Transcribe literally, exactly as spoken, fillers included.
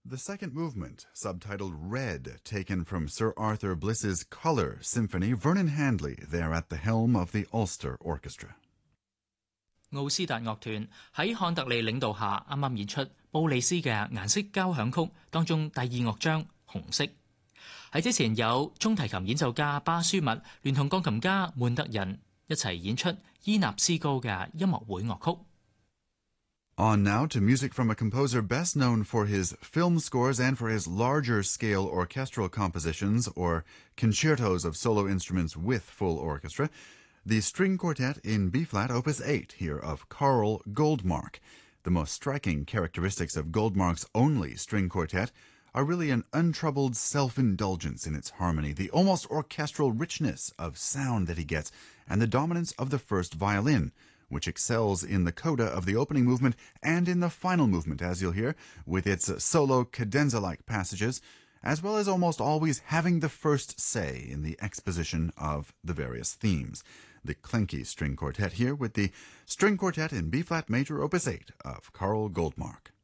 The second movement, subtitled Red, taken from Sir Arthur Bliss's Colour Symphony, Vernon Handley there at the helm of the Ulster Orchestra. 奧斯達樂團喺漢特利領導下啱啱演出布里斯嘅顏色交響曲當中第二樂章紅色。喺之前有中提琴演奏家巴舒密聯同鋼琴家滿德仁一齊演出伊納斯高嘅音樂會樂曲。 On now to music from a composer best known for his film scores and for his larger-scale orchestral compositions, or concertos of solo instruments with full orchestra, the string quartet in B-flat opus eight here of Carl Goldmark. The most striking characteristics of Goldmark's only string quartet are really an untroubled self-indulgence in its harmony, the almost orchestral richness of sound that he gets, and the dominance of the first violin, which excels in the coda of the opening movement and in the final movement, as you'll hear, with its solo cadenza-like passages, as well as almost always having the first say in the exposition of the various themes. The Klenke String Quartet here with the String Quartet in B-flat major opus eight of Carl Goldmark.